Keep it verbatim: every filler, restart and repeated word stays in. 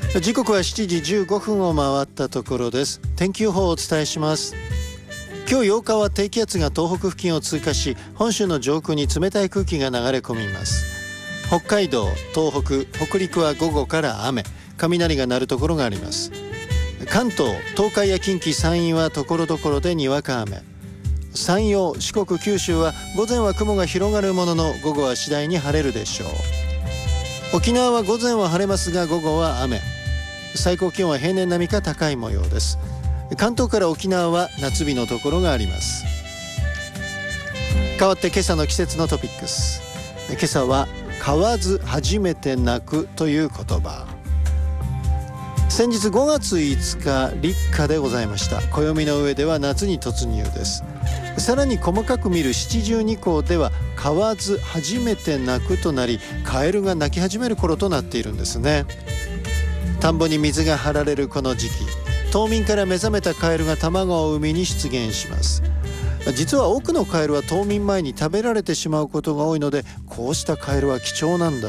時刻はしちじじゅうごふんを回ったところです。天気予報をお伝えします。今日ようかは低気圧が東北付近を通過し、本州の上空に冷たい空気が流れ込みます。北海道、東北、北陸は午後から雨、雷が鳴るところがあります。関東、東海や近畿、山陰はところどころでにわか雨。山陽、四国、九州は午前は雲が広がるものの、午後は次第に晴れるでしょう。沖縄は午前は晴れますが午後は雨。最高気温は平年並みか高い模様です。関東から沖縄は夏日のところがあります。変わって今朝の季節のトピックス。今朝は買わず初めて泣くという言葉。先日ごがついつか立夏でございました。暦の上では夏に突入です。さらに細かく見る七十二候では買わず初めて泣くとなり、カエルが鳴き始める頃となっているんですね。田んぼに水が張られるこの時期、冬眠から目覚めたカエルが卵を産みに出現します。実は多くのカエルは冬眠前に食べられてしまうことが多いので、こうしたカエルは貴重なんだ